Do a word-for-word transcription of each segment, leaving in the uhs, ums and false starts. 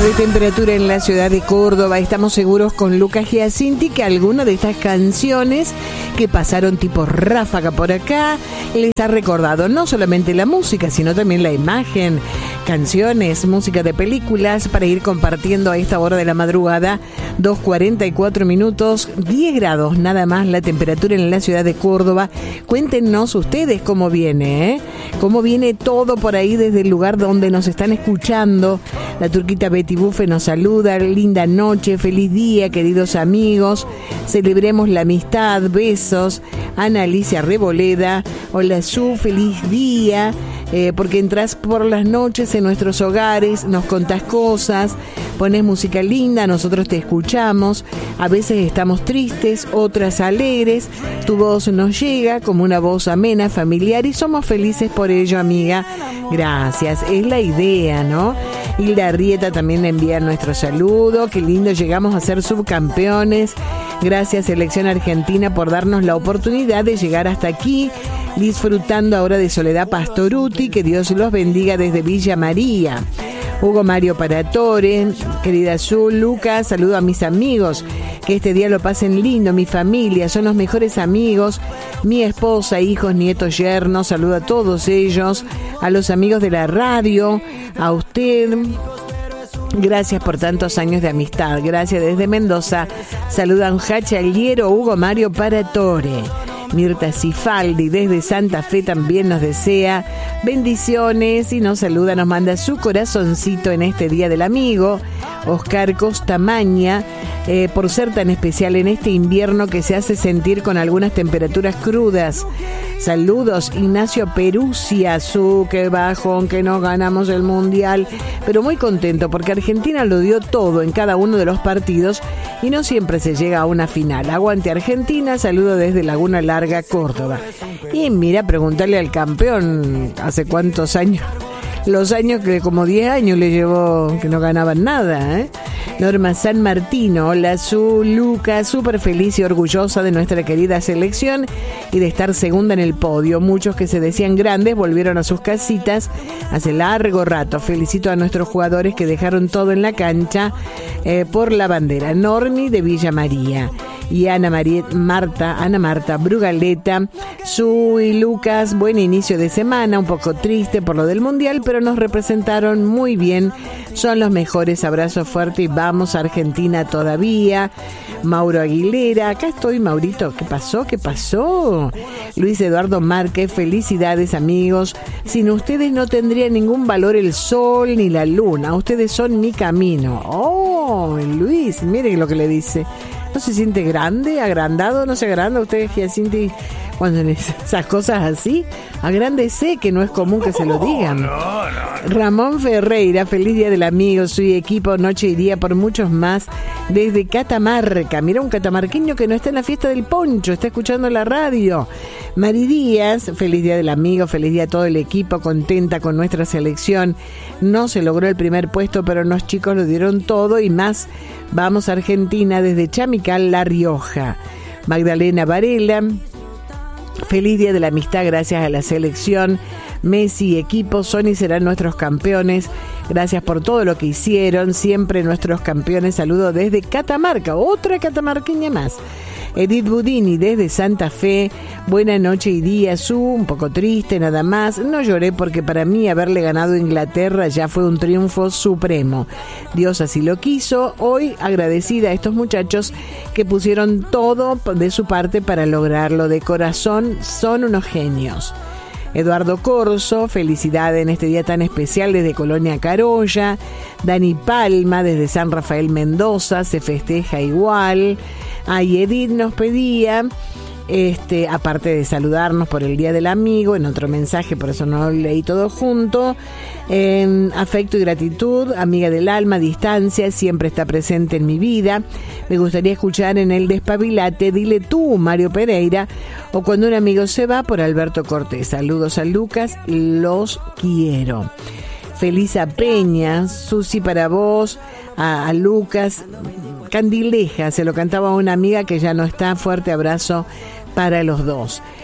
de temperatura en la ciudad de Córdoba. Estamos seguros con Lucas Giacinti que alguna de estas canciones que pasaron tipo ráfaga por acá les ha recordado no solamente la música, sino también la imagen, canciones, música de películas para ir compartiendo a esta hora de la madrugada. Dos cuarenta y cuatro minutos, diez grados nada más la temperatura en la ciudad de Córdoba. Cuéntenos ustedes cómo viene, ¿eh? Cómo viene todo por ahí desde el lugar donde nos están escuchando. La turquita Betty Bufe nos saluda, linda noche, feliz día, queridos amigos, celebremos la amistad, besos. Ana Alicia Reboleda, hola Su, feliz día, eh, porque entras por las noches en nuestros hogares, nos contás cosas, pones música linda, nosotros te escuchamos, a veces estamos tristes, otras alegres, tu voz nos llega como una voz amena, familiar, y somos felices por ello, amiga. Gracias, es la idea, ¿no? Hilda Arrieta también envía nuestro saludo. Qué lindo, llegamos a ser subcampeones. Gracias, Selección Argentina, por darnos la oportunidad de llegar hasta aquí, disfrutando ahora de Soledad Pastoruti. Que Dios los bendiga desde Villa María. Hugo Mario Paratore, querida Azul, Lucas, saludo a mis amigos, que este día lo pasen lindo, mi familia, son los mejores amigos, mi esposa, hijos, nietos, yernos, saludo a todos ellos, a los amigos de la radio, a usted. Gracias por tantos años de amistad. Gracias desde Mendoza. Saludan Hacha Aliero, Hugo Mario Paratore. Mirta Cifaldi desde Santa Fe también nos desea bendiciones y nos saluda, nos manda su corazoncito en este Día del Amigo. Oscar Costamaña, eh, por ser tan especial en este invierno que se hace sentir con algunas temperaturas crudas. Saludos, Ignacio Perusia, su que bajón que no ganamos el mundial, pero muy contento porque Argentina lo dio todo en cada uno de los partidos y no siempre se llega a una final. Aguante Argentina, saludo desde Laguna Larga, Córdoba. Y mira, preguntarle al campeón hace cuántos años, los años que como diez años le llevó que no ganaban nada, ¿eh? Norma San Martino, hola Su, Lucas, súper feliz y orgullosa de nuestra querida selección y de estar segunda en el podio. Muchos que se decían grandes volvieron a sus casitas hace largo rato. Felicito a nuestros jugadores que dejaron todo en la cancha eh, por la bandera. Normi de Villa María y Ana María, Marta, Ana Marta Brugaleta, Su y Lucas, buen inicio de semana, un poco triste por lo del mundial, pero nos representaron muy bien, son los mejores, abrazo fuerte y vamos Argentina todavía. Mauro Aguilera, acá estoy Maurito, ¿qué pasó? ¿Qué pasó? Luis Eduardo Márquez, felicidades amigos, sin ustedes no tendría ningún valor el sol ni la luna, ustedes son mi camino. Oh, Luis, miren lo que le dice. ¿No se siente grande, agrandado? ¿No se agranda usted, Giacinti, cuando esas cosas así? Agrándese, que no es común que se lo digan. No, no, no. Ramón Ferreira, feliz día del amigo, soy equipo noche y día por muchos más desde Catamarca. Mira, un catamarqueño que no está en la fiesta del poncho, está escuchando la radio. Mari Díaz, feliz día del amigo, feliz día a todo el equipo, contenta con nuestra selección. No se logró el primer puesto, pero los chicos lo dieron todo y más. Vamos a Argentina desde Chamical, La Rioja. Magdalena Varela, feliz día de la amistad, gracias a la selección. Messi y equipo son y serán nuestros campeones. Gracias por todo lo que hicieron, siempre nuestros campeones. Saludo desde Catamarca, otra catamarqueña más. Edith Budini desde Santa Fe, buena noche y día, Su, un poco triste nada más, no lloré porque para mí haberle ganado a Inglaterra ya fue un triunfo supremo, Dios así lo quiso. Hoy agradecida a estos muchachos que pusieron todo de su parte para lograrlo, de corazón son unos genios. Eduardo Corso, felicidad en este día tan especial desde Colonia Carolla. Dani Palma desde San Rafael Mendoza, se festeja igual. Ay, Edith nos pedía, este, aparte de saludarnos por el Día del Amigo, en otro mensaje, por eso no lo leí todo junto, eh, afecto y gratitud, amiga del alma, distancia, siempre está presente en mi vida. Me gustaría escuchar en el Despabilate, dile tú, Mario Pereira, o Cuando un amigo se va, por Alberto Cortés. Saludos a Lucas, los quiero. Felisa Peña, Susi para vos, a, a Lucas, Candileja, se lo cantaba a una amiga que ya no está, fuerte abrazo para los dos.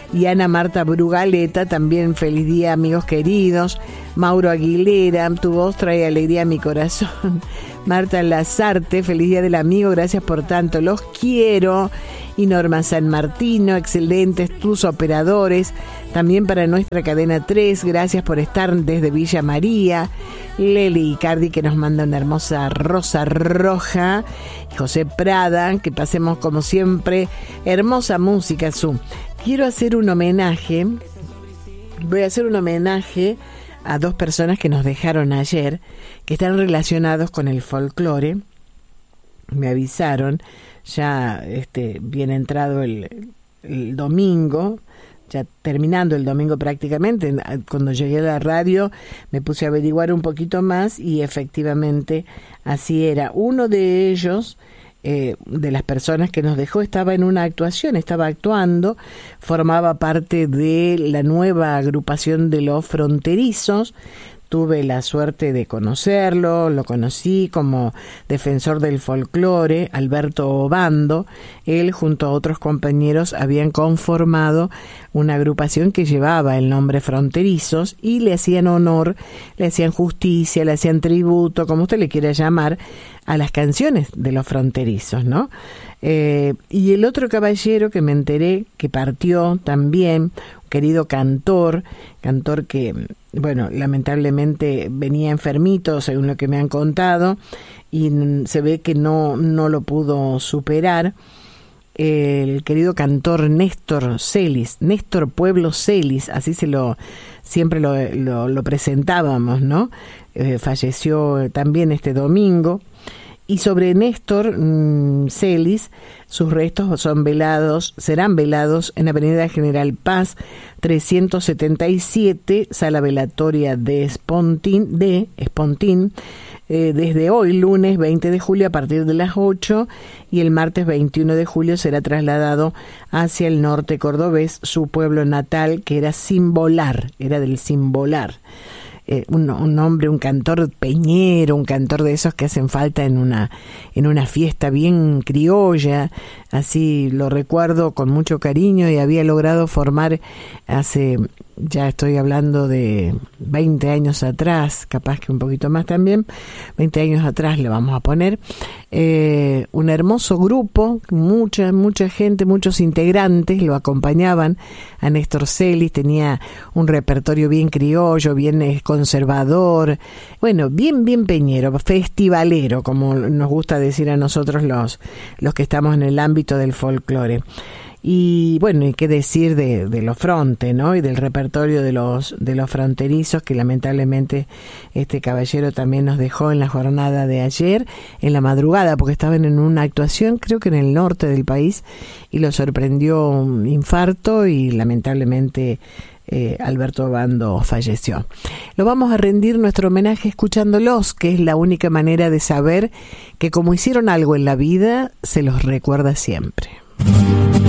y Ana Marta Brugaleta, también feliz día, amigos queridos. Mauro Aguilera, tu voz trae alegría a mi corazón. Marta Lazarte, feliz día del amigo, gracias por tanto, los quiero. Y Norma San Martino, excelentes tus operadores, también para nuestra cadena tres, gracias por estar desde Villa María. Leli Icardi, que nos manda una hermosa rosa roja. José Prada, que pasemos como siempre hermosa música. Su quiero hacer un homenaje, voy a hacer un homenaje a dos personas que nos dejaron ayer, que están relacionados con el folclore. Me avisaron, ya este, bien entrado el, el domingo, ya terminando el domingo prácticamente, cuando llegué a la radio me puse a averiguar un poquito más y efectivamente así era. Uno de ellos, eh, de las personas que nos dejó, estaba en una actuación, estaba actuando, formaba parte de la nueva agrupación de los Fronterizos. Tuve la suerte de conocerlo, lo conocí como defensor del folclore, Alberto Obando. Él junto a otros compañeros habían conformado una agrupación que llevaba el nombre Fronterizos y le hacían honor, le hacían justicia, le hacían tributo, como usted le quiera llamar, a las canciones de los fronterizos, ¿no? Eh, y el otro caballero que me enteré que partió también, querido cantor, cantor que, bueno, lamentablemente venía enfermito, según lo que me han contado, y se ve que no, no lo pudo superar. El querido cantor Néstor Celis, Néstor Pueblo Celis, así se lo siempre lo, lo, lo presentábamos, ¿no? Eh, falleció también este domingo. Y sobre Néstor mmm, Celis, sus restos son velados, serán velados en Avenida General Paz trescientos setenta y siete, sala velatoria de Espontín, de Espontín, eh, desde hoy, lunes veinte de julio, a partir de las ocho, y el martes veintiuno de julio será trasladado hacia el norte cordobés, su pueblo natal, que era Simbolar, era del Simbolar. Eh, un, un hombre, un cantor peñero, un cantor de esos que hacen falta en una en una fiesta bien criolla, así lo recuerdo con mucho cariño, y había logrado formar hace, ya estoy hablando de veinte años atrás, capaz que un poquito más también, veinte años atrás le vamos a poner, eh, un hermoso grupo, mucha, mucha gente, muchos integrantes lo acompañaban a Néstor Celis, tenía un repertorio bien criollo, bien eh, conservador, bueno, bien, bien peñero, festivalero, como nos gusta decir a nosotros los, los que estamos en el ámbito del folclore. Y bueno, y qué decir de, de los fronte, ¿no? Y del repertorio de los de los fronterizos, que lamentablemente este caballero también nos dejó en la jornada de ayer, en la madrugada, porque estaban en una actuación, creo que en el norte del país, y lo sorprendió un infarto y lamentablemente eh, Alberto Obando falleció. Lo vamos a rendir nuestro homenaje escuchándolos, que es la única manera de saber que como hicieron algo en la vida, se los recuerda siempre.